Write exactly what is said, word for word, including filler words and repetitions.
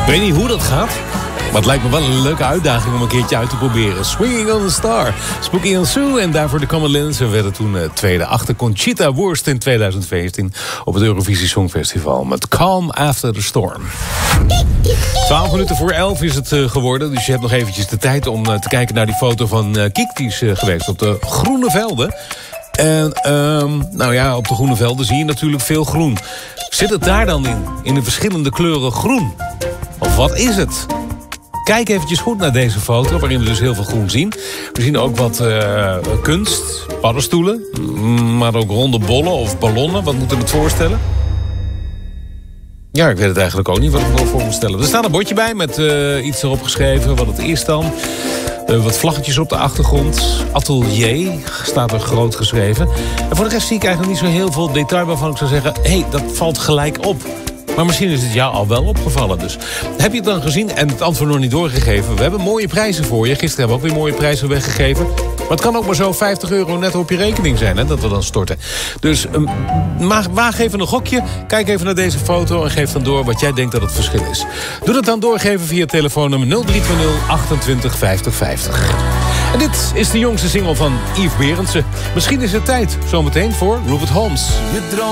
Ik weet niet hoe dat gaat, maar het lijkt me wel een leuke uitdaging om een keertje uit te proberen. Swinging on the Star, Spooky and Sue en daarvoor de Common Lens. We werden toen uh, tweede achter Conchita Wurst in tweeduizend veertien op het Eurovisie Songfestival met Calm After the Storm. twaalf minuten voor elf is het uh, geworden, dus je hebt nog eventjes de tijd om uh, te kijken naar die foto van uh, Kiek. Die is uh, geweest op de groene velden. En um, nou ja, op de groene velden zie je natuurlijk veel groen. Zit het daar dan in? In de verschillende kleuren groen? Of wat is het? Kijk eventjes goed naar deze foto, waarin we dus heel veel groen zien. We zien ook wat uh, kunst, paddenstoelen, maar ook ronde bollen of ballonnen. Wat moeten we het voorstellen? Ja, ik weet het eigenlijk ook niet wat ik me voor moet stellen. Er staat een bordje bij met uh, iets erop geschreven, wat het is dan. Uh, wat vlaggetjes op de achtergrond. Atelier staat er groot geschreven. En voor de rest zie ik eigenlijk niet zo heel veel detail waarvan ik zou zeggen, hé, hey, dat valt gelijk op. Maar misschien is het jou al wel opgevallen. Dus heb je het dan gezien en het antwoord nog niet doorgegeven? We hebben mooie prijzen voor je. Gisteren hebben we ook weer mooie prijzen weggegeven. Maar het kan ook maar zo vijftig euro net op je rekening zijn, hè, dat we dan storten. Dus um, waag even een gokje. Kijk even naar deze foto en geef dan door wat jij denkt dat het verschil is. Doe dat dan doorgeven via telefoonnummer nul drie twee nul achtentwintig vijftig vijftig. En dit is de jongste single van Yves Berendsen. Misschien is het tijd zometeen voor Rupert Holmes.